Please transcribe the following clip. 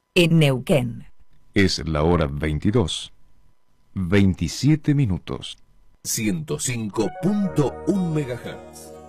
en Neuquén. Es la hora 22, 27 minutos. 105.1 MHz.